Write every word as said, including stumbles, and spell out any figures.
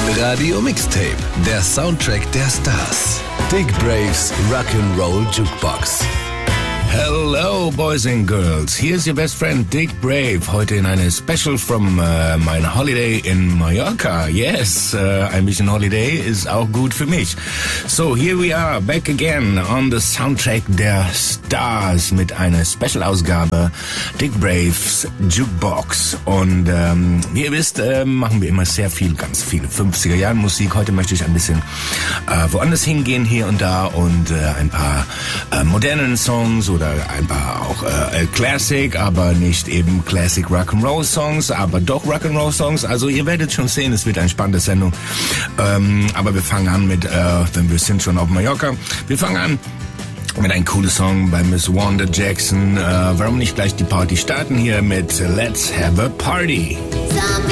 Radio Mixtape, der Soundtrack der Stars. Dick Braves Rock'n'Roll Jukebox. Hello, boys and girls. Here's your best friend Dick Brave. Heute in eine Special from uh, my holiday in Mallorca. Yes, uh, ein bisschen Holiday ist auch gut für mich. So, here we are, back again on the Soundtrack der Stars mit einer Special-Ausgabe Dick Braves Jukebox. Und ähm, wie ihr wisst, äh, machen wir immer sehr viel, ganz viel fünfziger-Jahren-Musik. Heute möchte ich ein bisschen äh, woanders hingehen, hier und da, und äh, ein paar äh, modernen Songs oder ein paar auch äh, Classic, aber nicht eben Classic Rock'n'Roll Songs, aber doch Rock'n'Roll Songs. Also ihr werdet schon sehen, es wird eine spannende Sendung. Ähm, aber wir fangen an mit, äh, wenn wir sind schon auf Mallorca, wir fangen an mit einem coolen Song bei Miss Wanda Jackson. Äh, warum nicht gleich die Party starten hier mit Let's Have a Party.